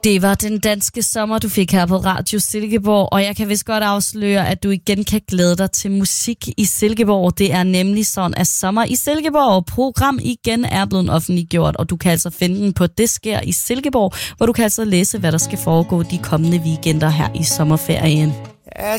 Det var den danske sommer, du fik her på Radio Silkeborg, og jeg kan vist godt afsløre, at du igen kan glæde dig til musik i Silkeborg. Det er nemlig sådan, at Sommer i Silkeborg program igen er blevet offentliggjort, og du kan altså finde den på Det Sker i Silkeborg, hvor du kan altså læse, hvad der skal foregå de kommende weekender her i sommerferien.